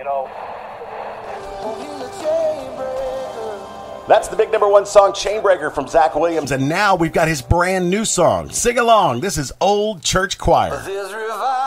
That's the big #1 song, Chainbreaker, from Zach Williams. And now we've got his brand new song. Sing along. This is Old Church Choir. There's